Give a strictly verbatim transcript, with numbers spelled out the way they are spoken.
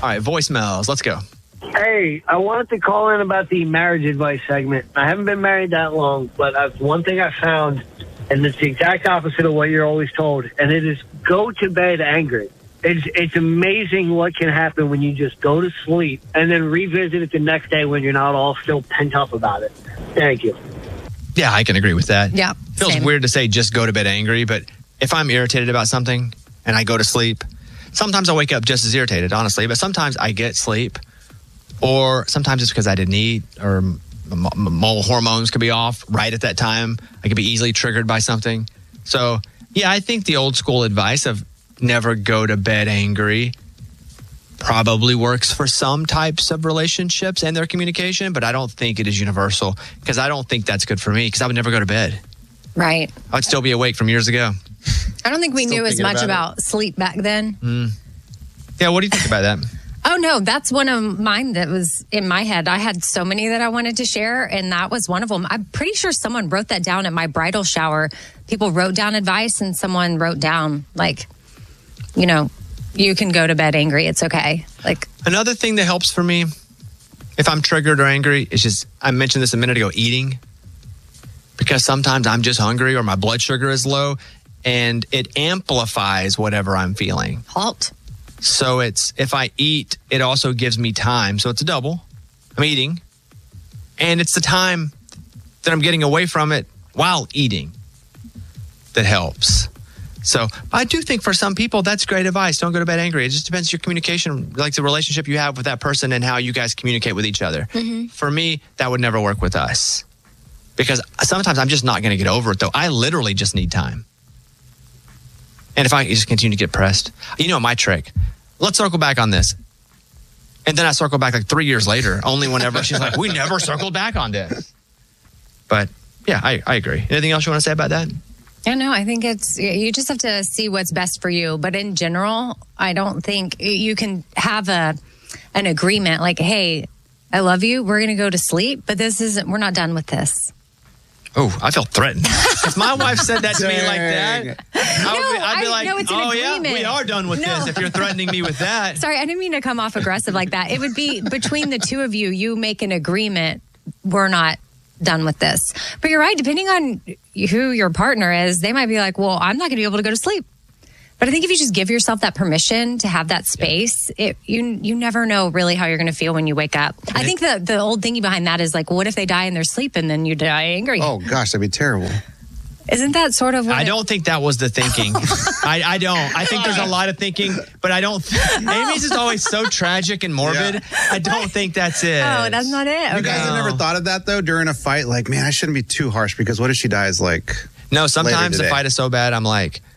All right, voicemails. Let's go. Hey, I wanted to call in about the marriage advice segment. I haven't been married that long, but I've, one thing I found, and it's the exact opposite of what you're always told, and it is go to bed angry. It's it's amazing what can happen when you just go to sleep and then revisit it the next day when you're not all still pent up about it. Thank you. Yeah, I can agree with that. Yeah. Feels same. weird to say just go to bed angry, but if I'm irritated about something and I go to sleep, sometimes I wake up just as irritated, honestly, but sometimes I get sleep, or sometimes it's because I didn't eat, or m- m- m- hormones could be off right at that time. I could be easily triggered by something. So, yeah, I think the old school advice of never go to bed angry probably works for some types of relationships and their communication, but I don't think it is universal, because I don't think that's good for me, because I would never go to bed. Right. I would still be awake from years ago. I don't think we Still knew as thinking much about about sleep back then. Mm. Yeah, what do you think about that? Oh, no, that's one of mine that was in my head. I had so many that I wanted to share, and that was one of them. I'm pretty sure someone wrote that down at my bridal shower. People wrote down advice, and someone wrote down, like, you know, you can go to bed angry. It's okay. Like, another thing that helps for me, if I'm triggered or angry, is just, I mentioned this a minute ago, eating. Because sometimes I'm just hungry or my blood sugar is low, and it amplifies whatever I'm feeling. halt. So it's, if I eat, it also gives me time. So it's a double. I'm eating. And it's the time that I'm getting away from it while eating that helps. So I do think for some people, that's great advice. Don't go to bed angry. It just depends your communication, like the relationship you have with that person and how you guys communicate with each other. Mm-hmm. For me, that would never work with us. Because sometimes I'm just not going to get over it, though. I literally just need time. And if I just continue to get pressed, you know my trick. Let's circle back on this. And then I circle back like three years later, only whenever she's like, we never circled back on this. But yeah, I, I agree. Anything else you want to say about that? Yeah, no, I think it's, you just have to see what's best for you. But in general, I don't think you can have a an agreement like, hey, I love you. We're going to go to sleep, but this isn't, we're not done with this. Oh, I felt threatened. If my wife said that to me like that, I would be, I'd be I- like, no, it's an oh yeah, agreement. we are done with No. this if you're threatening me with that. Sorry, I didn't mean to come off aggressive like that. It would be between the two of you, you make an agreement. We're not done with this. But you're right, depending on who your partner is, they might be like, well, I'm not going to be able to go to sleep. But I think if you just give yourself that permission to have that space, it, you you never know really how you're going to feel when you wake up. I think the, the old thingy behind that is like, what if they die in their sleep and then you die angry? Oh, gosh, that'd be terrible. Isn't that sort of what I it- don't think that was the thinking. I, I don't. I think there's a lot of thinking, but I don't. Th- Amy's is always so tragic and morbid. Yeah. I don't think that's it. Oh, that's not it? You guys Okay. have never thought of that, though, during a fight? Like, man, I shouldn't be too harsh because what if she dies, like... No, sometimes the today. fight is so bad, I'm like,